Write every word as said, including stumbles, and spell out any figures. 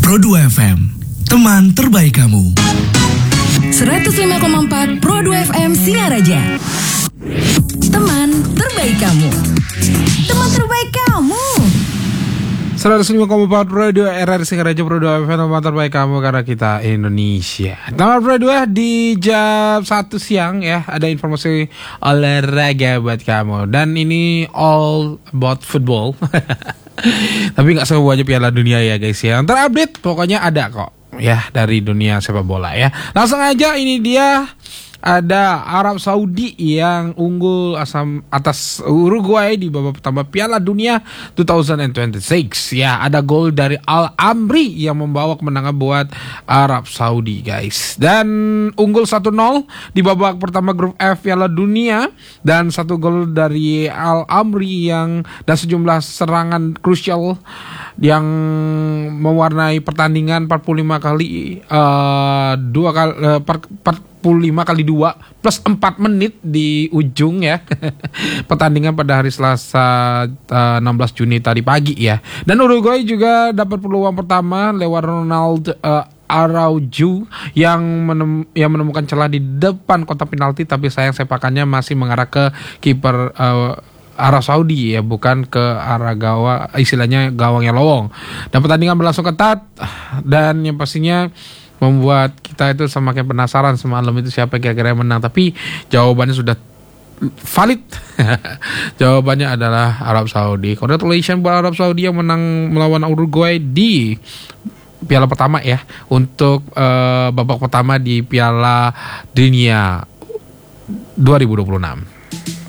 Pro dua F M, teman terbaik kamu. seratus lima koma empat Pro dua F M Singaraja. Teman terbaik kamu. Teman terbaik kamu. seratus lima koma empat Radio R R Singaraja Pro dua F M, teman terbaik kamu karena kita Indonesia. Teman Pro dua di jam satu siang ya, ada informasi olahraga buat kamu. Dan ini all about football. Tapi gak semuanya Piala Dunia ya guys ya. Yang terupdate pokoknya ada kok ya dari dunia sepak bola ya. Langsung aja, ini dia. Ada Arab Saudi yang unggul asam atas Uruguay di babak pertama Piala Dunia dua ribu dua puluh enam. Ya, ada gol dari Al-Amri yang membawa kemenangan buat Arab Saudi, guys. Dan unggul satu nol di babak pertama grup F Piala Dunia, dan satu gol dari Al-Amri yang dan sejumlah serangan krusial yang mewarnai pertandingan empat puluh lima kali uh, dua kali uh, empat puluh lima kali dua plus empat menit di ujung ya. Pertandingan pada hari Selasa uh, enam belas Juni tadi pagi ya. Dan Uruguay juga dapat peluang pertama lewat Ronald uh, Araujo yang menem- yang menemukan celah di depan kotak penalti, tapi sayang sepakannya masih mengarah ke kiper uh, Arab Saudi ya, bukan ke arah gawang, istilahnya gawangnya lowong. Dan pertandingan berlangsung ketat, dan yang pastinya membuat kita itu semakin penasaran semalam itu siapa kira-kira yang menang. Tapi jawabannya sudah valid. Jawabannya adalah Arab Saudi. Congratulations buat Arab Saudi yang menang melawan Uruguay di Piala pertama ya, untuk uh, babak pertama di Piala Dunia dua ribu dua puluh enam.